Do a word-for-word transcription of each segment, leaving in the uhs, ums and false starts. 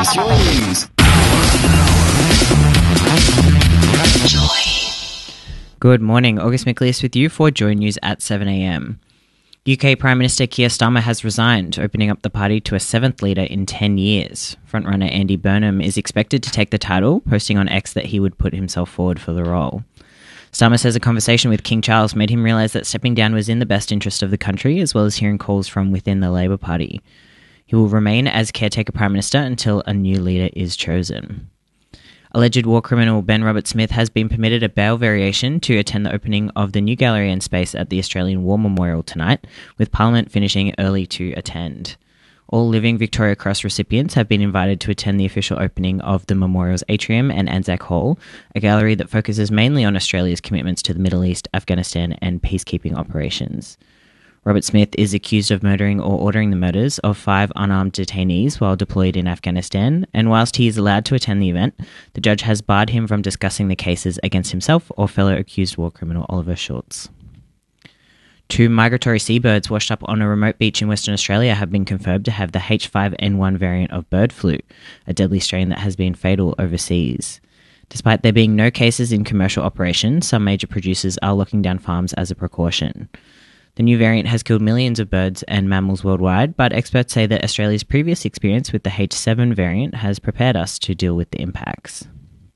Joy News. Good morning, August Michaelis with you for Joy News at seven a.m. U K Prime Minister Keir Starmer has resigned, opening up the party to a seventh leader in ten years. Frontrunner Andy Burnham is expected to take the title, posting on X that he would put himself forward for the role. Starmer says a conversation with King Charles made him realise that stepping down was in the best interest of the country, as well as hearing calls from within the Labour Party. He will remain as caretaker Prime Minister until a new leader is chosen. Alleged war criminal Ben Roberts-Smith has been permitted a bail variation to attend the opening of the new gallery and space at the Australian War Memorial tonight, with Parliament finishing early to attend. All living Victoria Cross recipients have been invited to attend the official opening of the memorial's atrium and Anzac Hall, a gallery that focuses mainly on Australia's commitments to the Middle East, Afghanistan and peacekeeping operations. Robert-Smith is accused of murdering or ordering the murders of five unarmed detainees while deployed in Afghanistan, and whilst he is allowed to attend the event, the judge has barred him from discussing the cases against himself or fellow accused war criminal Oliver Schultz. Two migratory seabirds washed up on a remote beach in Western Australia have been confirmed to have the H five N one variant of bird flu, a deadly strain that has been fatal overseas. Despite there being no cases in commercial operation, some major producers are locking down farms as a precaution. The new variant has killed millions of birds and mammals worldwide, but experts say that Australia's previous experience with the H seven variant has prepared us to deal with the impacts.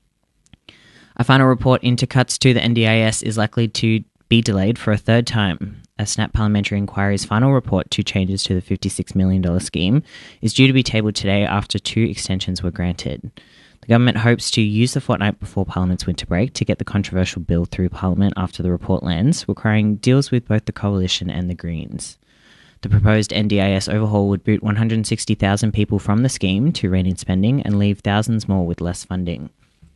A final report into cuts to the N D I S is likely to be delayed for a third time. A Snap Parliamentary Inquiry's final report to changes to the fifty-six million dollars scheme is due to be tabled today after two extensions were granted. The government hopes to use the fortnight before Parliament's winter break to get the controversial bill through Parliament after the report lands, requiring deals with both the Coalition and the Greens. The proposed N D I S overhaul would boot one hundred sixty thousand people from the scheme to rein in spending and leave thousands more with less funding.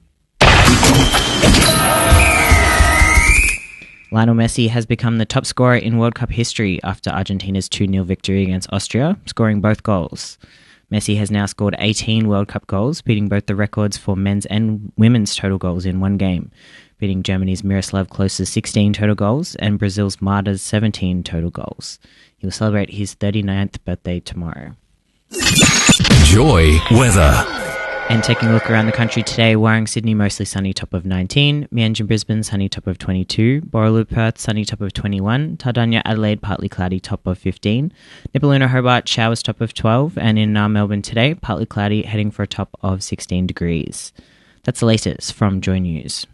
Lionel Messi has become the top scorer in World Cup history after Argentina's two nil victory against Austria, scoring both goals. Messi has now scored eighteen World Cup goals, beating both the records for men's and women's total goals in one game, beating Germany's Miroslav Klose's sixteen total goals and Brazil's Marta's seventeen total goals. He will celebrate his thirty-ninth birthday tomorrow. Joy weather. And taking a look around the country today, Warring, Sydney, mostly sunny, top of nineteen. Mianjin, Brisbane, sunny, top of twenty-two. Borroloo, Perth, sunny, top of twenty-one. Tardanya, Adelaide, partly cloudy, top of fifteen. Nipaluna, Hobart, showers, top of twelve. And in uh, Melbourne today, partly cloudy, heading for a top of sixteen degrees. That's the latest from Joy News.